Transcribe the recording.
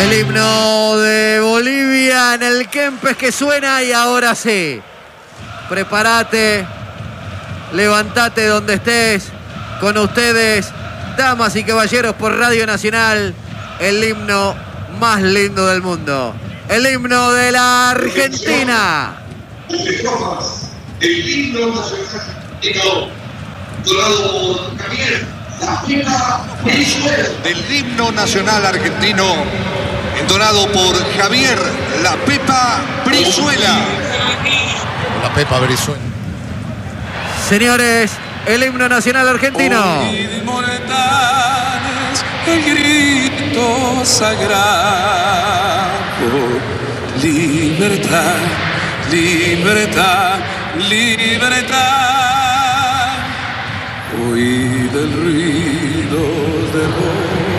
El himno de Bolivia en el Kempes que suena y ahora sí. Prepárate, levantate donde estés. Con ustedes, damas y caballeros, por Radio Nacional, el himno más lindo del mundo. El himno de la Argentina. El himno nacional donado por Javier La Pepa Brizuela. Del himno nacional argentino, entonado por Javier La Pepa Brizuela. La Pepa Brizuela. Señores, el himno nacional argentino. Inmortales, el grito sagrado. Libertad, libertad, libertad. Oíd el ruido de voz.